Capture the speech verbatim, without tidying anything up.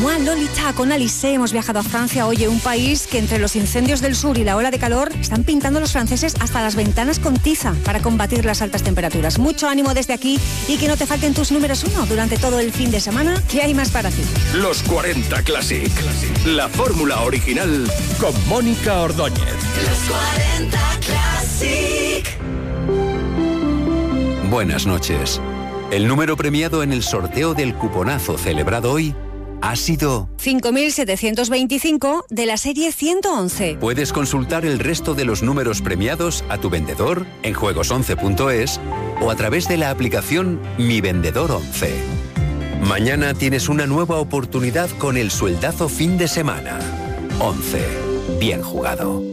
Moi Lolita con Alice. Hemos viajado a Francia, oye, un país que entre los incendios del sur y la ola de calor están pintando los franceses hasta las ventanas con tiza para combatir las altas temperaturas. Mucho ánimo desde aquí y que no te falten tus números uno durante todo el fin de semana, que hay más para ti. Los cuarenta Classic, la fórmula original con Mónica Ordóñez. Los cuarenta Classic. Buenas noches. El número premiado en el sorteo del cuponazo celebrado hoy ha sido cinco mil setecientos veinticinco de la serie ciento once. Puedes consultar el resto de los números premiados a tu vendedor en juegos once punto es o a través de la aplicación Mi Vendedor once. Mañana tienes una nueva oportunidad con el sueldazo fin de semana. once. Bien jugado.